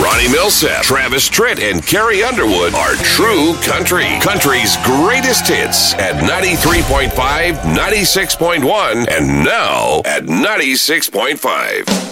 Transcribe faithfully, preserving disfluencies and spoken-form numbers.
Ronnie Millsap, Travis Tritt, and Carrie Underwood are True Country. Country's greatest hits at ninety-three point five, ninety-six point one, and now at ninety-six point five.